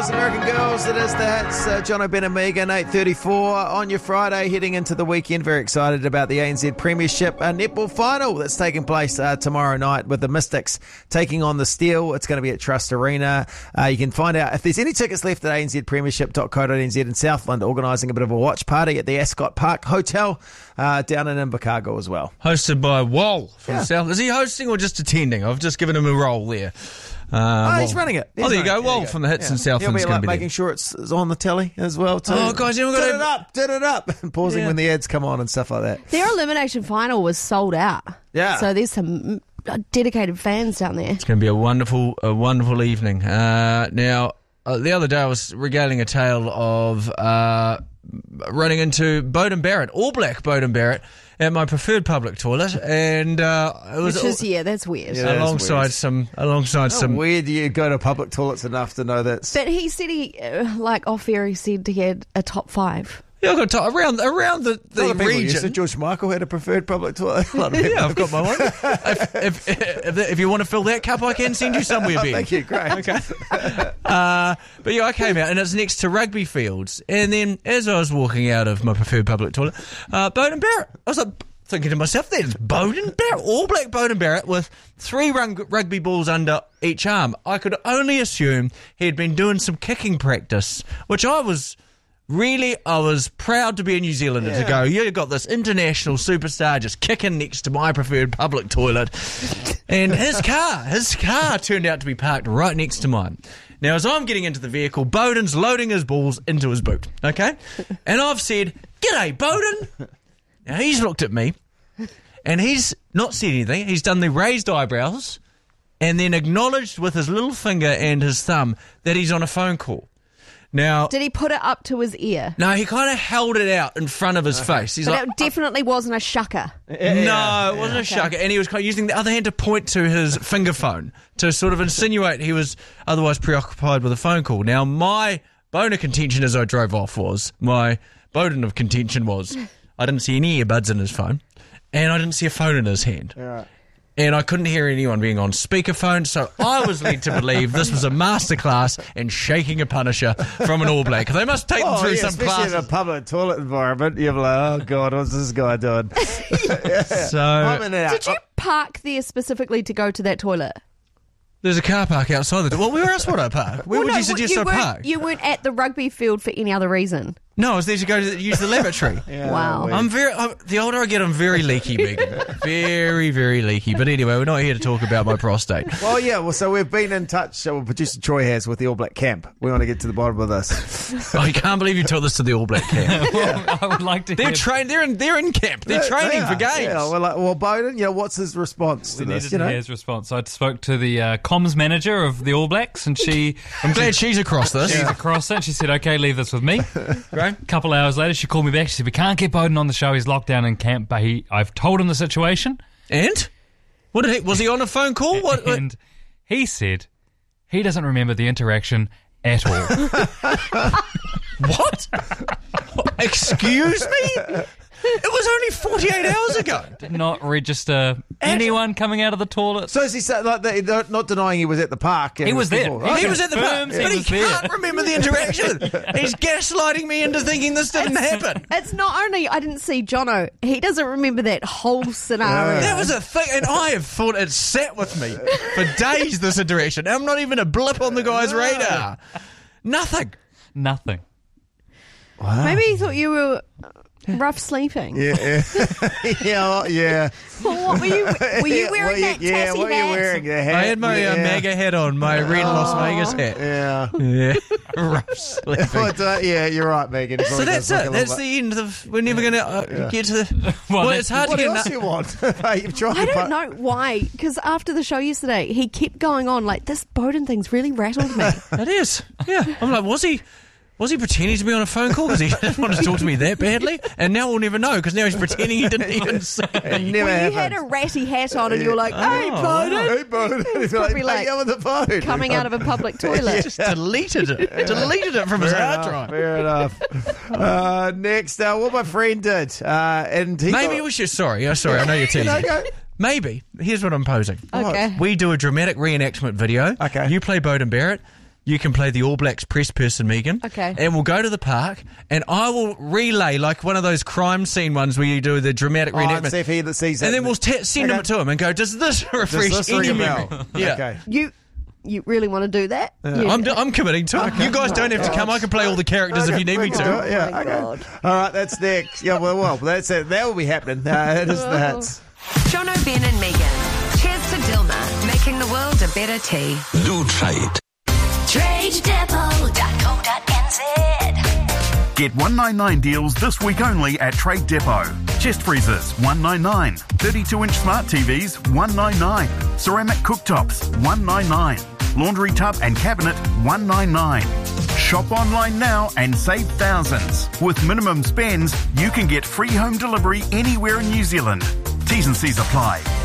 Boys, American Girls, it is the hits. John O'Ben and Megan, 8:34 on your Friday, heading into the weekend. Very excited about the ANZ Premiership netball final that's taking place tomorrow night with the Mystics taking on the Steel. It's going to be at Trust Arena. You can find out if there's any tickets left at anzpremiership.co.nz in Southland, organising a bit of a watch party at the Ascot Park Hotel down in Invercargill as well. Hosted by Wall from South. Is he hosting or just attending? I've just given him a role there. He's running it. There you go. Wall from the Hits in Southland. He'll be making sure it's on the telly as well too. Oh, guys, you did it up. Pausing when the ads come on and stuff like that. Their elimination final was sold out. Yeah. So there's some dedicated fans down there. It's going to be a wonderful evening. Now, the other day I was regaling a tale of running into Beauden Barrett, All Black Beauden Barrett, at my preferred public toilet, and it was that's weird. Yeah, alongside some. Weird you go to public toilets enough to know that. But he said off air, he said he had a top 5. Yeah, I've got around the region. So George Michael had a preferred public toilet. Yeah, I've got my one. If you want to fill that cup, I can send you somewhere, Ben. Thank you, great. Okay. But yeah, I came out and it's next to rugby fields. And then as I was walking out of my preferred public toilet, Beauden Barrett, I was like thinking to myself, there's Beauden Barrett, All Black Beauden Barrett with 3 rugby balls under each arm. I could only assume he'd been doing some kicking practice, which I was proud to be a New Zealander to go, you got this international superstar just kicking next to my preferred public toilet. And his car turned out to be parked right next to mine. Now, as I'm getting into the vehicle, Beauden's loading his balls into his boot, okay? And I've said, "G'day, Beauden." Now, he's looked at me, and he's not said anything. He's done the raised eyebrows, and then acknowledged with his little finger and his thumb that he's on a phone call. Now, did he put it up to his ear? No, he kind of held it out in front of his face. He's but it definitely wasn't a shucker. No, it wasn't a shucker. And he was kind of using the other hand to point to his finger phone to sort of insinuate he was otherwise preoccupied with a phone call. Now, my bone of contention as I drove off was, I didn't see any earbuds in his phone, and I didn't see a phone in his hand. Yeah. And I couldn't hear anyone being on speakerphone, so I was led to believe this was a masterclass in shaking a punisher from an All Black. They must take them through some classes. Especially in a public toilet environment, you're like, oh God, what's this guy doing? So, did you park there specifically to go to that toilet? There's a car park outside the door. Well, where else would I park? Where would you suggest I park? You weren't at the rugby field for any other reason. No, I was there to go to use the lavatory. Wow. The older I get, I'm very leaky, Megan. Very, very leaky. But anyway, we're not here to talk about my prostate. Well, so we've been in touch, producer Troy has, with the All Black camp. We want to get to the bottom of this. I can't believe you took this to the All Black camp. I would like to. They're in camp. They're training for games. Yeah, we're like, well, Beauden, what's his response to this? We needed to hear his response. I spoke to the comms manager of the All Blacks, and I'm glad she's across this. She's across it. She said, "Okay, leave this with me." Right. A couple hours later, she called me back. She said, "We can't get Beauden on the show. He's locked down in camp, but I've told him the situation." And was he on a phone call? And he said he doesn't remember the interaction at all. What? Excuse me? It was only 48 hours ago. Did not register anyone coming out of the toilet. So is he they're not denying he was at the park? He was there. He was at the park, but he can't remember the interaction. He's gaslighting me into thinking this didn't happen. It's not only I didn't see Jono, he doesn't remember that whole scenario. That was a thing, and I have thought it sat with me for days, this interaction. I'm not even a blip on the guy's radar. Nothing. Wow. Maybe he thought you were rough sleeping. Yeah. Yeah. Well, what were you wearing that Tassie hat? What were you wearing? The hat? I had my MAGA hat on, my red Las Vegas hat. Yeah. Rough sleeping. But, you're right, Megan. So that's it. That's the end of. We're never going to get to the. Well, it's hard to get. What else you want? I don't know why. Because after the show yesterday, he kept going on like this Beauden thing's really rattled me. It is. Yeah. I'm like, was he pretending to be on a phone call because he didn't want to talk to me that badly? And now we'll never know because now he's pretending he didn't even say. You had a ratty hat on and you're like, hey, Beauden. Hey, Beauden. He's probably like on the phone. Coming out of a public toilet. Just deleted it from his hard drive. Fair enough. Next, what my friend did. And maybe we should, sorry, I know you're teasing. Maybe, here's what I'm posing. Okay. We do a dramatic reenactment video. Okay. You play Beauden Barrett. you can play the All Blacks press person, Megan. Okay. And we'll go to the park, and I will relay like one of those crime scene ones where you do the dramatic And reenactment. see if he sees it. And then we'll send him to him and go, does this refresh Does this ring any a bell? memory? Yeah. Okay. You really want to do that? I'm committing to it. You guys don't have to come. I can play all the characters if you need me to. Yeah, Oh my okay. God. All right, that's next. Yeah, well, that's it. That will be happening. It is the hits. Jono, Ben and Megan. Cheers to Dilma, making the world a better tea. Do trade. TradeDepot.co.nz. Get 199 deals this week only at Trade Depot. Chest freezers, $199. 32-inch smart TVs, $199. Ceramic cooktops, $199. Laundry tub and cabinet, $199. Shop online now and save thousands. With minimum spends, you can get free home delivery anywhere in New Zealand. T's and C's apply.